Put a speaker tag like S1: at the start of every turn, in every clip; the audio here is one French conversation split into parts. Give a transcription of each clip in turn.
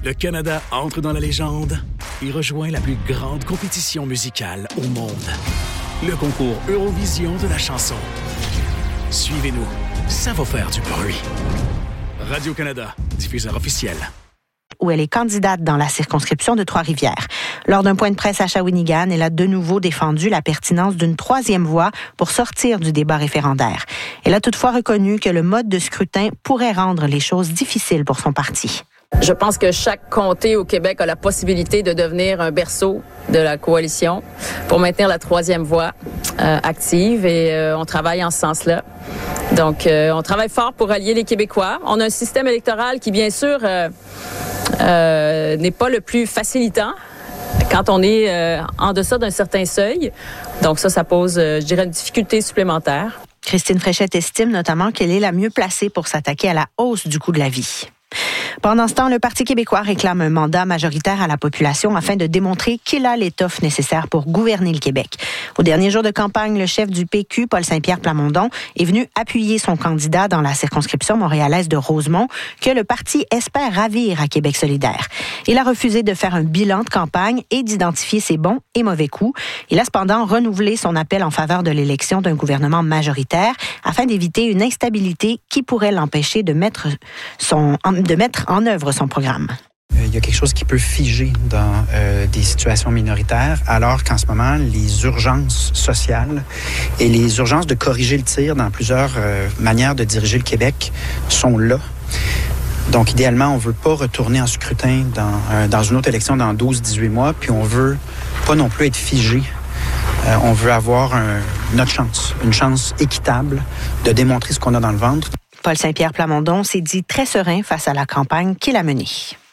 S1: Le Canada entre dans la légende et rejoint la plus grande compétition musicale au monde. Le concours Eurovision de la chanson. Suivez-nous, ça va faire du bruit. Radio-Canada, diffuseur officiel.
S2: Où elle est candidate dans la circonscription de Trois-Rivières. Lors d'un point de presse à Shawinigan, elle a de nouveau défendu la pertinence d'une troisième voie pour sortir du débat référendaire. Elle a toutefois reconnu que le mode de scrutin pourrait rendre les choses difficiles pour son parti.
S3: Je pense que chaque comté au Québec a la possibilité de devenir un berceau de la coalition pour maintenir la troisième voie active et on travaille en ce sens-là. Donc, on travaille fort pour allier les Québécois. On a un système électoral qui, bien sûr, n'est pas le plus facilitant quand on est en deçà d'un certain seuil. Donc ça pose, je dirais, une difficulté supplémentaire.
S2: Christine Fréchette estime notamment qu'elle est la mieux placée pour s'attaquer à la hausse du coût de la vie. Pendant ce temps, le Parti québécois réclame un mandat majoritaire à la population afin de démontrer qu'il a l'étoffe nécessaire pour gouverner le Québec. Au dernier jour de campagne, le chef du PQ, Paul Saint-Pierre Plamondon, est venu appuyer son candidat dans la circonscription montréalaise de Rosemont, que le parti espère ravir à Québec solidaire. Il a refusé de faire un bilan de campagne et d'identifier ses bons et mauvais coups. Il a cependant renouvelé son appel en faveur de l'élection d'un gouvernement majoritaire afin d'éviter une instabilité qui pourrait l'empêcher de mettre en œuvre son programme.
S4: Il y a quelque chose qui peut figer dans des situations minoritaires, alors qu'en ce moment, les urgences sociales et les urgences de corriger le tir dans plusieurs manières de diriger le Québec sont là. Donc, idéalement, on ne veut pas retourner en scrutin dans une autre élection dans 12-18 mois, puis on ne veut pas non plus être figé. On veut avoir notre chance, une chance équitable de démontrer ce qu'on a dans le ventre.
S2: Paul Saint-Pierre Plamondon s'est dit très serein face à la campagne qu'il a menée.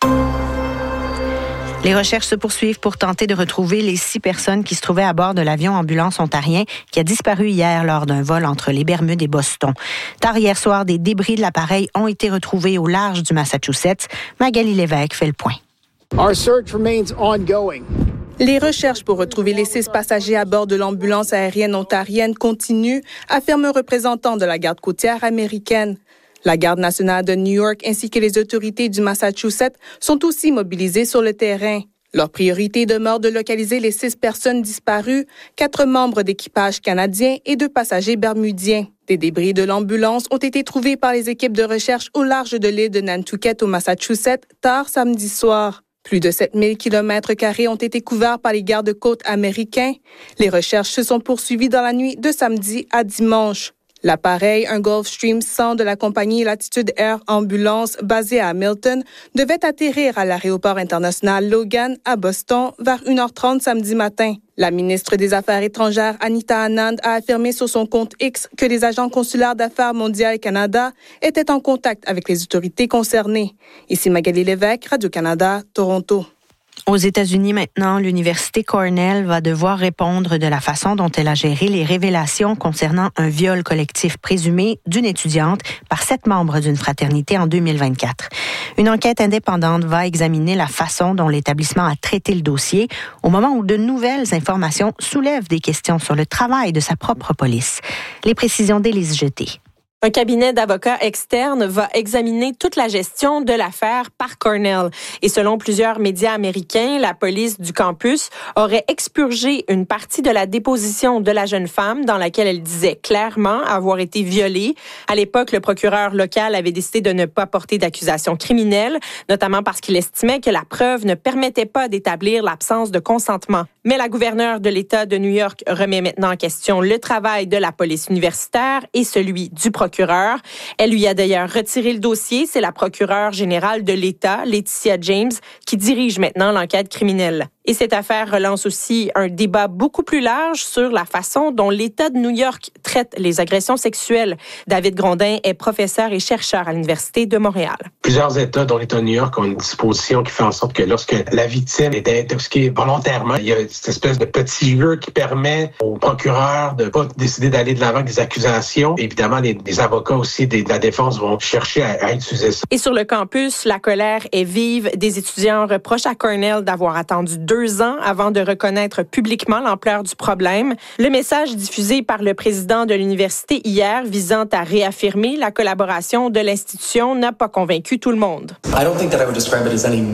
S2: Les recherches se poursuivent pour tenter de retrouver les 6 personnes qui se trouvaient à bord de l'avion ambulance ontarien qui a disparu hier lors d'un vol entre les Bermudes et Boston. Tard hier soir, des débris de l'appareil ont été retrouvés au large du Massachusetts. Magali Lévesque fait le point.
S5: Our search remains ongoing.
S6: Les recherches pour retrouver les 6 passagers à bord de l'ambulance aérienne ontarienne continuent, affirme un représentant de la garde côtière américaine. La Garde nationale de New York ainsi que les autorités du Massachusetts sont aussi mobilisées sur le terrain. Leur priorité demeure de localiser les 6 personnes disparues, 4 membres d'équipage canadiens et 2 passagers bermudiens. Des débris de l'ambulance ont été trouvés par les équipes de recherche au large de l'île de Nantucket au Massachusetts tard samedi soir. Plus de 7000 km² ont été couverts par les gardes-côtes américains. Les recherches se sont poursuivies dans la nuit de samedi à dimanche. L'appareil, un Gulfstream 100 de la compagnie Latitude Air Ambulance basée à Hamilton, devait atterrir à l'aéroport international Logan à Boston vers 1h30 samedi matin. La ministre des Affaires étrangères, Anita Anand, a affirmé sur son compte X que les agents consulaires d'Affaires mondiales Canada étaient en contact avec les autorités concernées. Ici Magali Lévesque, Radio-Canada, Toronto.
S2: Aux États-Unis maintenant, l'Université Cornell va devoir répondre de la façon dont elle a géré les révélations concernant un viol collectif présumé d'une étudiante par 7 membres d'une fraternité en 2024. Une enquête indépendante va examiner la façon dont l'établissement a traité le dossier au moment où de nouvelles informations soulèvent des questions sur le travail de sa propre police. Les précisions d'Élise Jeté.
S7: Un cabinet d'avocats externes va examiner toute la gestion de l'affaire par Cornell. Et selon plusieurs médias américains, la police du campus aurait expurgé une partie de la déposition de la jeune femme dans laquelle elle disait clairement avoir été violée. À l'époque, le procureur local avait décidé de ne pas porter d'accusation criminelle, notamment parce qu'il estimait que la preuve ne permettait pas d'établir l'absence de consentement. Mais la gouverneure de l'État de New York remet maintenant en question le travail de la police universitaire et celui du procureur. Elle lui a d'ailleurs retiré le dossier. C'est la procureure générale de l'État, Laetitia James, qui dirige maintenant l'enquête criminelle. Et cette affaire relance aussi un débat beaucoup plus large sur la façon dont l'État de New York traite les agressions sexuelles. David Grondin est professeur et chercheur à l'Université de Montréal.
S8: Plusieurs États, dont l'État de New York, ont une disposition qui fait en sorte que lorsque la victime est intoxiquée volontairement, il y a cette espèce de petit jeu qui permet au procureur de ne pas décider d'aller de l'avant avec des accusations. Évidemment, les avocats aussi de la défense vont chercher à utiliser ça.
S7: Et sur le campus, la colère est vive. Des étudiants reprochent à Cornell d'avoir attendu 2 ans avant de reconnaître publiquement l'ampleur du problème. Le message diffusé par le président de l'université hier visant à réaffirmer la collaboration de l'institution n'a pas convaincu tout le monde.